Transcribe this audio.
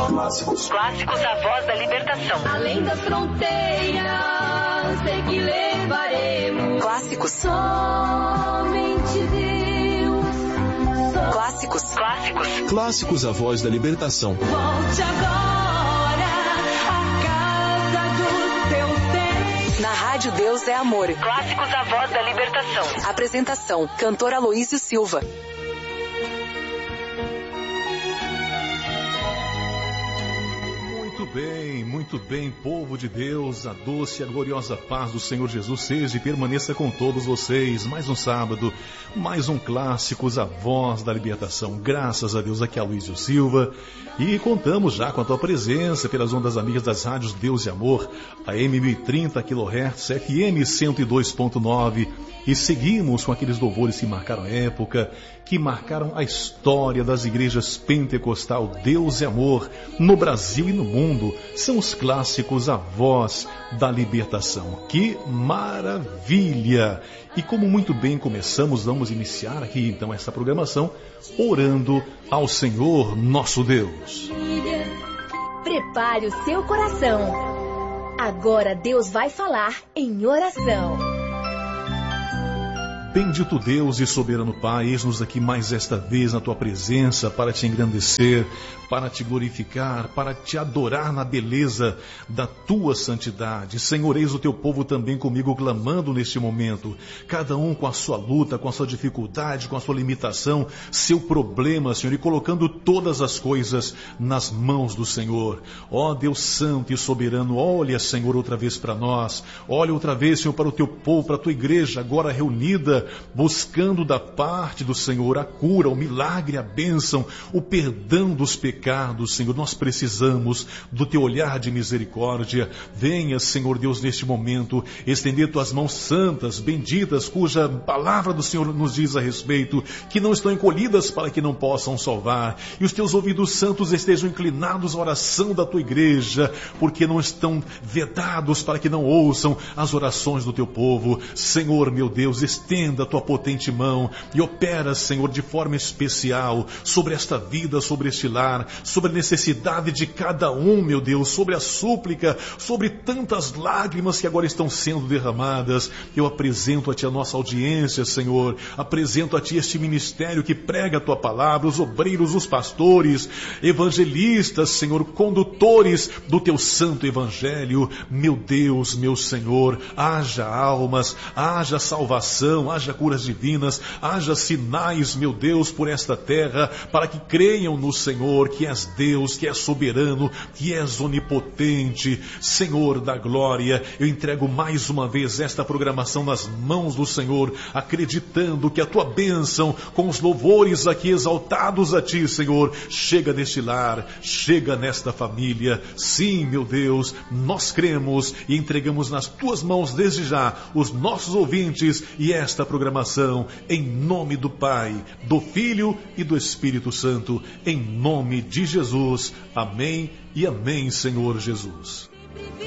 Clássicos. Clássicos, a voz da libertação. Além das fronteiras, sei que levaremos. Clássicos. Somente Deus. Clássicos. Clássicos. Clássicos, a voz da libertação. Volte agora à casa do teu Deus. Na Rádio Deus é Amor. Clássicos, a voz da libertação. Apresentação, cantor Aloísio Silva. Muito bem, povo de Deus, a doce e a gloriosa paz do Senhor Jesus seja e permaneça com todos vocês. Mais um sábado, mais um Clássicos, a voz da libertação. Graças a Deus, aqui é Aloísio Silva. E contamos já com a tua presença pelas ondas amigas das rádios Deus e Amor, AM 1030 kHz, FM 102.9. E seguimos com aqueles louvores que marcaram a época, que marcaram a história das igrejas pentecostal Deus e Amor no Brasil e no mundo. São os clássicos, a voz da libertação. Que maravilha! E como muito bem começamos, vamos iniciar aqui então essa programação orando ao Senhor nosso Deus. Prepare o seu coração. Agora Deus vai falar em oração. Bendito Deus e soberano Pai, eis-nos aqui mais esta vez na Tua presença para Te engrandecer, para Te glorificar, para Te adorar na beleza da Tua santidade. Senhor, eis o Teu povo também comigo clamando neste momento, cada um com a sua luta, com a sua dificuldade, com a sua limitação, seu problema, Senhor, e colocando todas as coisas nas mãos do Senhor. Ó Deus santo e soberano, olha, Senhor, outra vez para nós, olha outra vez, Senhor, para o Teu povo, para a Tua igreja agora reunida, buscando da parte do Senhor a cura, o milagre, a bênção, o perdão dos pecados. Senhor, nós precisamos do Teu olhar de misericórdia. Venha, Senhor Deus, neste momento, estender Tuas mãos santas, benditas, cuja palavra do Senhor nos diz a respeito, que não estão encolhidas para que não possam salvar, e os Teus ouvidos santos estejam inclinados à oração da Tua igreja, porque não estão vedados para que não ouçam as orações do Teu povo. Senhor, meu Deus, estenda a Tua potente mão e opera, Senhor, de forma especial sobre esta vida, sobre este lar, sobre a necessidade de cada um, meu Deus, sobre a súplica, sobre tantas lágrimas que agora estão sendo derramadas. Eu apresento a Ti a nossa audiência, Senhor, apresento a Ti este ministério que prega a Tua palavra, os obreiros, os pastores, evangelistas, Senhor, condutores do Teu santo evangelho. Meu Deus, meu Senhor, haja almas, haja salvação, haja curas divinas, haja sinais, meu Deus, por esta terra, para que creiam no Senhor, que és Deus, que és soberano, que és onipotente. Senhor da glória, eu entrego mais uma vez esta programação nas mãos do Senhor, acreditando que a Tua bênção, com os louvores aqui exaltados a Ti, Senhor, chega neste lar, chega nesta família. Sim, meu Deus, nós cremos e entregamos nas Tuas mãos desde já os nossos ouvintes e esta programação, em nome do Pai, do Filho e do Espírito Santo, em nome de Jesus. Amém e amém, Senhor Jesus.